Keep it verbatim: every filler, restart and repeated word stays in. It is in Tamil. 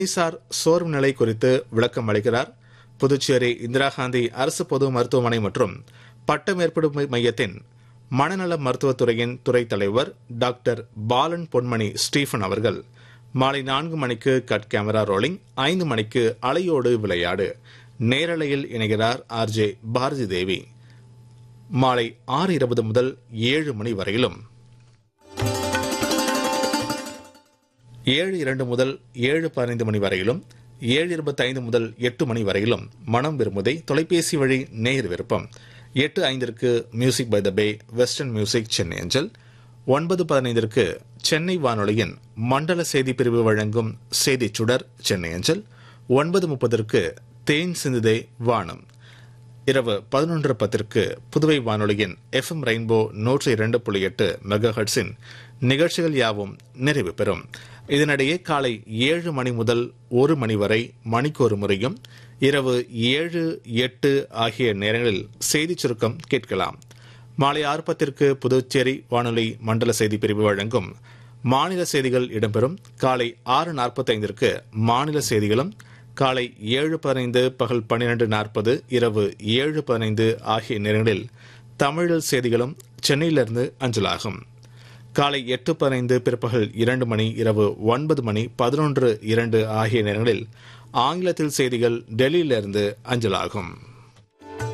சார் சோர்வு நிலை குறித்து விளக்கம் அளிக்கிறார். புதுச்சேரி இந்திரா காந்தி அரசு பொது மருத்துவமனை மற்றும் பட்ட மேற்படு மையத்தின் மனநல மருத்துவத்துறையின் துறை தலைவர் டாக்டர் பாலன் பொன்மணி ஸ்டீபன் அவர்கள். மாலை நான்கு மணிக்கு கட் கேமரா ரோலிங், ஐந்து மணிக்கு அலையோடு விளையாடு நேரலையில் இணைகிறார் ஆர் ஜே பாரதி தேவி. மாலை ஆறு இருபது முதல் ஏழு மணி வரையிலும், ஏழு இரண்டு முதல் ஏழு பதினைந்து மணி வரையிலும், ஏழு இருபத்தி ஐந்து முதல் எட்டு மணி வரையிலும் மனம் விரும்புதை தொலைபேசி வழி நேர் விருப்பம். எட்டு ஐந்திற்கு music by the pay western music Chennai அஞ்சல். ஒன்பது பதினைந்திற்கு சென்னை வானொலியின் மண்டல செய்தி பிரிவு வழங்கும் செய்தி சுடர் சென்னை அஞ்சல். ஒன்பது முப்பதற்கு தேன் சிந்துதே வானம். இரவு பதினொன்று பத்திற்கு புதுவை வானொலியின் எஃப் எம் ரெயின்போ நூற்றி இரண்டு புள்ளி எட்டு மெகா ஹெர்ட்ஸின் நிகழ்ச்சிகள் யாவும் நிறைவு பெறும். இதனிடையே காலை ஏழு மணி முதல் ஒரு மணி வரை மணிக்கு ஒரு முறையும், இரவு ஏழு எட்டு ஆகிய நேரங்களில் செய்தி சுருக்கம் கேட்கலாம். மாலை ஆறு பத்திற்கு புதுச்சேரி வானொலி மண்டல செய்தி பிரிவு வழங்கும் மாநில செய்திகள் இடம்பெறும். காலை ஆறு நாற்பத்தி ஐந்திற்கு மாநில செய்திகளும், காலை ஏழு பதினைந்து, பகல் பன்னிரண்டு நாற்பது, இரவு ஏழு பதினைந்து ஆகிய நேரங்களில் தமிழில் செய்திகளும் சென்னையிலிருந்து அஞ்சலாகும். காலை எட்டு பதினைந்து, பிற்பகல் இரண்டு மணி, இரவு ஒன்பது மணி, பதினொன்று இரண்டு ஆகிய நேரங்களில் ஆங்கிலத்தில் செய்திகள் டெல்லியிலிருந்து அஞ்சலாகும்.